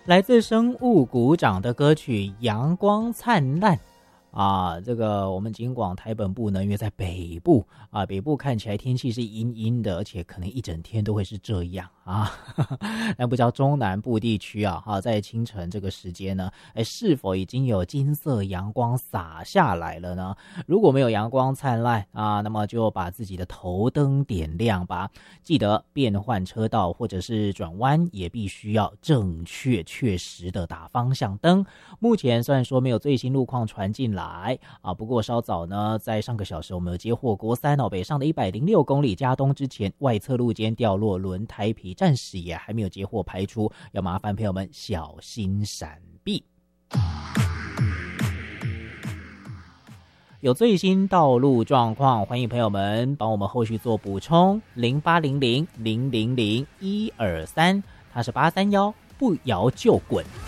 来自生物股长的歌曲《阳光灿烂》啊，这个我们警广台本部呢，因为在北部啊，北部看起来天气是阴阴的，而且可能一整天都会是这样啊。那不知道中南部地区啊，在清晨这个时间呢，是否已经有金色阳光洒下来了呢？如果没有阳光灿烂啊，那么就把自己的头灯点亮吧。记得变换车道或者是转弯，也必须要正确确实的打方向灯。目前虽然说没有最新路况传进来啊，不过稍早呢，在上个小时我们有接获国三北上的106公里加东之前，外侧路肩掉落轮胎皮，暂时也还没有接获排除，要麻烦朋友们小心闪避。有最新道路状况，欢迎朋友们帮我们后续做补充。0800-000-123，它是831不摇就滚。